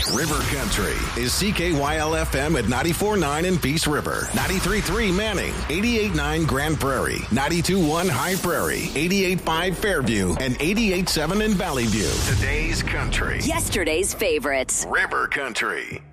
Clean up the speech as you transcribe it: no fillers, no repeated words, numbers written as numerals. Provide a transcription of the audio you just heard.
River Country is CKYL-FM at 94.9 in Peace River, 93.3 Manning, 88.9 Grand Prairie, 92.1 High Prairie, 88.5 Fairview, and 88.7 in Valley View. Today's country. Yesterday's favorites. River Country.